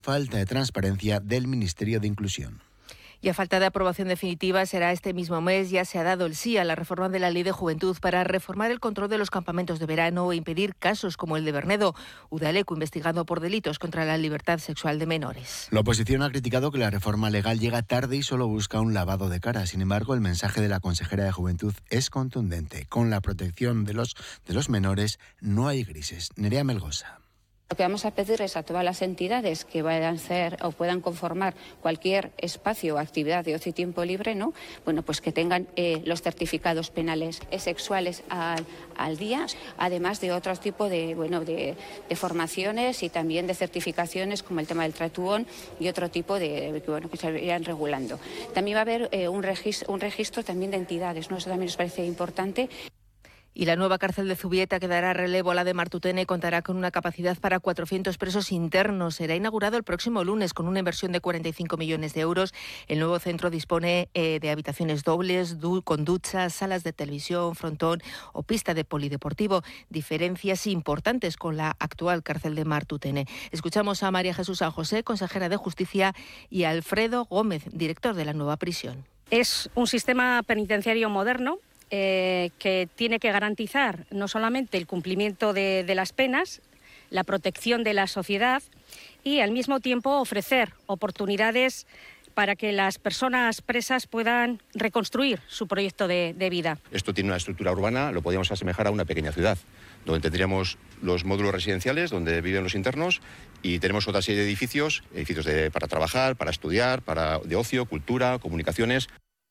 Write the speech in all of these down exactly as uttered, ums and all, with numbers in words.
falta de transparencia del Ministerio de Inclusión. Y a falta de aprobación definitiva será este mismo mes, ya se ha dado el sí a la reforma de la Ley de Juventud para reformar el control de los campamentos de verano e impedir casos como el de Bernedo, udaleco investigado por delitos contra la libertad sexual de menores. La oposición ha criticado que la reforma legal llega tarde y solo busca un lavado de cara. Sin embargo, el mensaje de la consejera de Juventud es contundente. Con la protección de los, de los menores no hay grises. Nerea Melgosa. Lo que vamos a pedir es a todas las entidades que vayan a hacer o puedan conformar cualquier espacio o actividad de ocio y tiempo libre, ¿no? Bueno, pues que tengan eh, los certificados penales sexuales al, al día, además de otro tipo de, bueno, de, de formaciones y también de certificaciones como el tema del tratuón y otro tipo de, bueno, que se irían regulando. También va a haber eh, un, registro, un registro también de entidades, ¿no? Eso también nos parece importante. Y la nueva cárcel de Zubieta, que dará relevo a la de Martutene, contará con una capacidad para cuatrocientos presos internos. Será inaugurado el próximo lunes con una inversión de cuarenta y cinco millones de euros. El nuevo centro dispone eh, de habitaciones dobles, du- con duchas, salas de televisión, frontón o pista de polideportivo. Diferencias importantes con la actual cárcel de Martutene. Escuchamos a María Jesús San José, consejera de Justicia, y a Alfredo Gómez, director de la nueva prisión. Es un sistema penitenciario moderno, Eh, que tiene que garantizar no solamente el cumplimiento de, de las penas, la protección de la sociedad y al mismo tiempo ofrecer oportunidades para que las personas presas puedan reconstruir su proyecto de, de vida. Esto tiene una estructura urbana, lo podríamos asemejar a una pequeña ciudad, donde tendríamos los módulos residenciales donde viven los internos y tenemos otra serie de edificios, edificios de, para trabajar, para estudiar, para, de ocio, cultura, comunicaciones.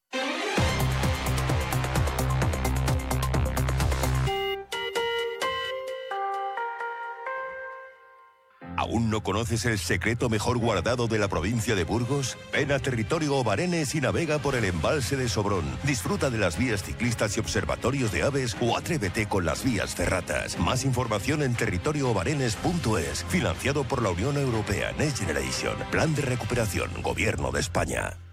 ¿Aún no conoces el secreto mejor guardado de la provincia de Burgos? Ven a Territorio Obarenes y navega por el embalse de Sobrón. Disfruta de las vías ciclistas y observatorios de aves o atrévete con las vías ferratas. Más información en territorio obarenes punto es. Financiado por la Unión Europea Next Generation. Plan de recuperación. Gobierno de España.